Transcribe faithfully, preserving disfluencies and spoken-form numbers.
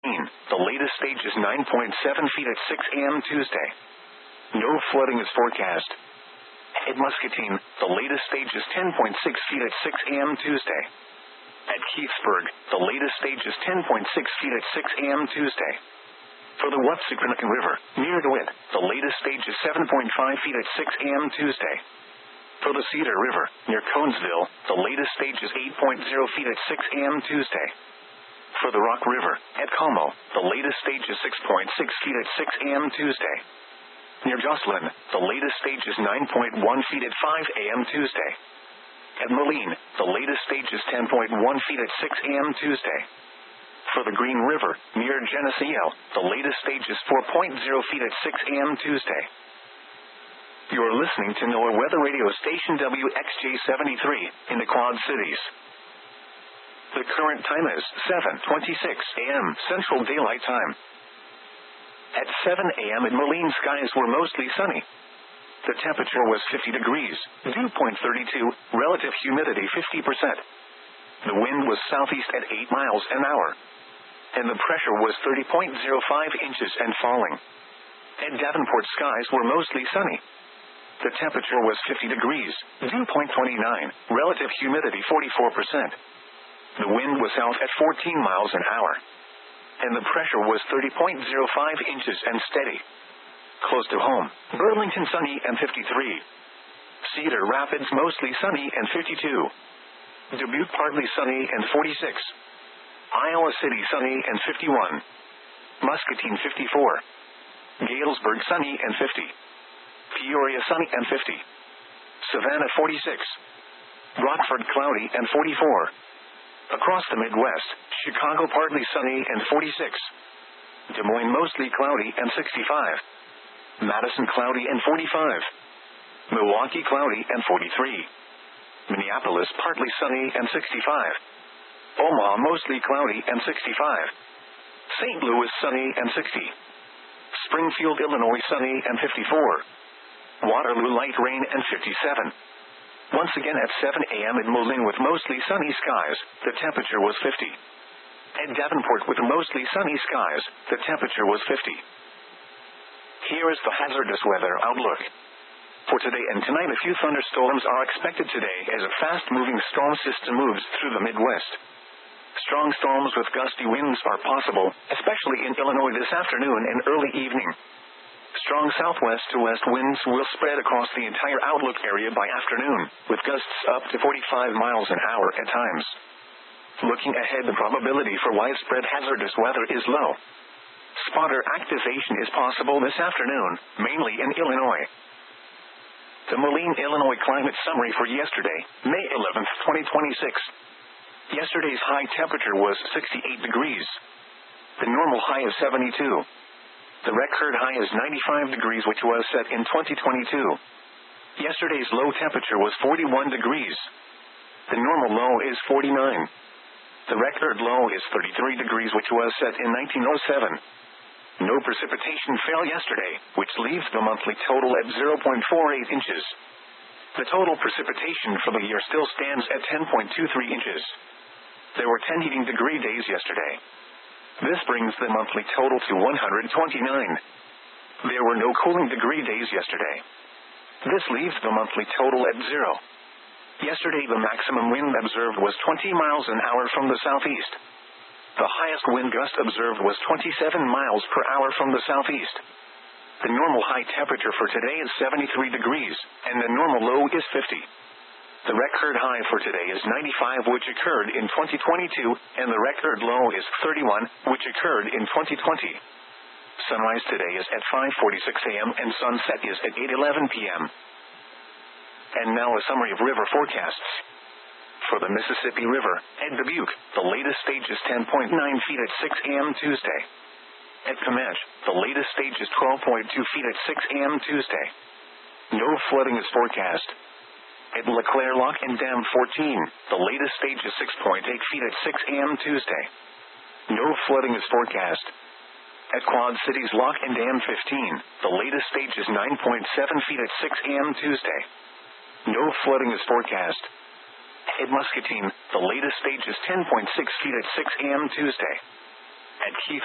The latest stage is nine point seven feet at six a.m. Tuesday. No flooding is forecast. At Muscatine, the latest stage is ten point six feet at six a.m. Tuesday. At Keithsburg, the latest stage is ten point six feet at six a.m. Tuesday. For the Watsukanakan River, near DeWitt, the latest stage is seven point five feet at six a.m. Tuesday. For the Cedar River, near Conesville, the latest stage is eight point zero feet at six a.m. Tuesday. For the Rock River, at Como, the latest stage is six point six feet at six a.m. Tuesday. Near Jocelyn, the latest stage is nine point one feet at five a.m. Tuesday. At Moline, the latest stage is ten point one feet at six a.m. Tuesday. For the Green River, near Geneseo, the latest stage is four point zero feet at six a.m. Tuesday. You're listening to NOAA Weather Radio Station W X J seventy-three, in the Quad Cities. The current time is seven twenty-six a.m. Central Daylight Time. At seven a.m. in Moline, skies were mostly sunny. The temperature was fifty degrees, dew point thirty-two, relative humidity fifty percent. The wind was southeast at eight miles an hour. And the pressure was thirty point zero five inches and falling. At Davenport, skies were mostly sunny. The temperature was fifty degrees, dew point twenty-nine, relative humidity forty-four percent. The wind was south at fourteen miles an hour. And the pressure was thirty point zero five inches and steady. Close to home, Burlington sunny and fifty-three. Cedar Rapids mostly sunny and fifty-two. Dubuque partly sunny and forty-six. Iowa City sunny and fifty-one. Muscatine fifty-four. Galesburg sunny and fifty. Peoria sunny and fifty. Savannah forty-six. Rockford cloudy and forty-four. Across the Midwest, Chicago partly sunny and forty-six. Des Moines mostly cloudy and sixty-five. Madison cloudy and forty-five. Milwaukee cloudy and forty-three. Minneapolis partly sunny and sixty-five. Omaha mostly cloudy and sixty-five. Saint Louis sunny and sixty. Springfield, Illinois sunny and fifty-four. Waterloo light rain and fifty-seven. Once again at seven a.m. in Moline with mostly sunny skies, the temperature was fifty. At Davenport with mostly sunny skies, the temperature was fifty. Here is the hazardous weather outlook. For today and tonight, a few thunderstorms are expected today as a fast-moving storm system moves through the Midwest. Strong storms with gusty winds are possible, especially in Illinois this afternoon and early evening. Strong southwest to west winds will spread across the entire outlook area by afternoon, with gusts up to forty-five miles an hour at times. Looking ahead, the probability for widespread hazardous weather is low. Spotter activation is possible this afternoon, mainly in Illinois. The Moline, Illinois climate summary for yesterday, May eleventh, twenty twenty-six. Yesterday's high temperature was sixty-eight degrees. The normal high is seventy-two. The record high is ninety-five degrees, which was set in twenty twenty-two. Yesterday's low temperature was forty-one degrees. The normal low is forty-nine. The record low is thirty-three degrees, which was set in nineteen oh seven. No precipitation fell yesterday, which leaves the monthly total at zero point four eight inches. The total precipitation for the year still stands at ten point two three inches. There were ten heating degree days yesterday. This brings the monthly total to one hundred twenty-nine. There were no cooling degree days yesterday. This leaves the monthly total at zero. Yesterday, the maximum wind observed was twenty miles an hour from the southeast. The highest wind gust observed was twenty-seven miles per hour from the southeast. The normal high temperature for today is seventy-three degrees, and the normal low is fifty. The record high for today is ninety-five, which occurred in twenty twenty-two, and the record low is thirty-one, which occurred in twenty twenty. Sunrise today is at five forty-six a.m. and sunset is at eight eleven p.m. And now a summary of river forecasts. For the Mississippi River, at Dubuque, the latest stage is ten point nine feet at six a.m. Tuesday. At Comanche, the latest stage is twelve point two feet at six a.m. Tuesday. No flooding is forecast. At LeClaire Lock and Dam fourteen, the latest stage is six point eight feet at six a.m. Tuesday. No flooding is forecast. At Quad Cities Lock and Dam fifteen, the latest stage is nine point seven feet at six a.m. Tuesday. No flooding is forecast. At Muscatine, the latest stage is ten point six feet at six a.m. Tuesday. At Keith